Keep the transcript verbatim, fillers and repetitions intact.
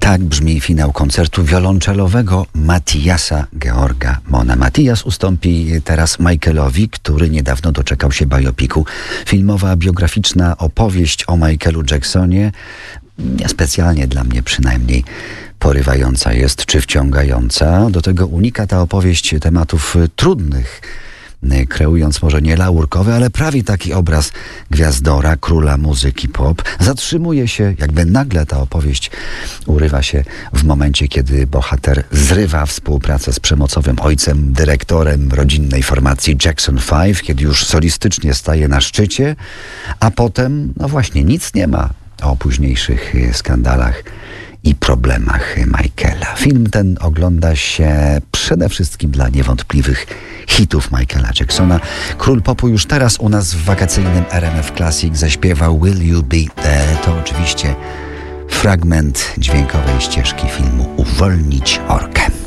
Tak brzmi finał koncertu wiolonczelowego Mathiasa Georga Mona. Mathias ustąpi teraz Michaelowi, który niedawno doczekał się biopiku. Filmowa, biograficzna opowieść o Michaelu Jacksonie, niespecjalnie dla mnie przynajmniej porywająca jest czy wciągająca. Do tego unika ta opowieść tematów trudnych, kreując może nie laurkowy, ale prawie taki obraz gwiazdora, króla muzyki pop. Zatrzymuje się, jakby nagle ta opowieść urywa się w momencie, kiedy bohater zrywa współpracę z przemocowym ojcem, dyrektorem rodzinnej formacji Jackson Five, kiedy już solistycznie staje na szczycie, a potem, no właśnie, nic nie ma o późniejszych skandalach i problemach Michaela. Film ten ogląda się przede wszystkim dla niewątpliwych hitów Michaela Jacksona. Król popu już teraz u nas w wakacyjnym R M F Classic zaśpiewał Will You Be There. To oczywiście fragment dźwiękowej ścieżki filmu Uwolnić orkę.